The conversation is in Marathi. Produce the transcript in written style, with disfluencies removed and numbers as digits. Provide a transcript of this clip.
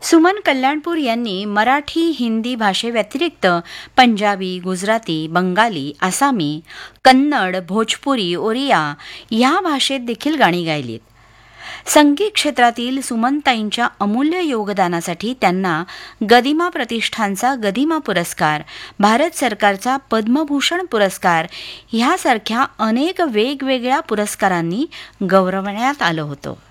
सुमन कल्याणपूर यांनी मराठी हिंदी भाषेव्यतिरिक्त पंजाबी, गुजराती, बंगाली, आसामी, कन्नड, भोजपुरी, ओरिया ह्या भाषेत देखील गाणी गायलीत. संगीत क्षेत्रातील सुमनताईंच्या अमूल्य योगदानासाठी त्यांना गदिमा प्रतिष्ठानचा गदिमा पुरस्कार, भारत सरकारचा पद्मभूषण पुरस्कार ह्यासारख्या अनेक वेगवेगळ्या पुरस्कारांनी गौरवण्यात आलं होतं.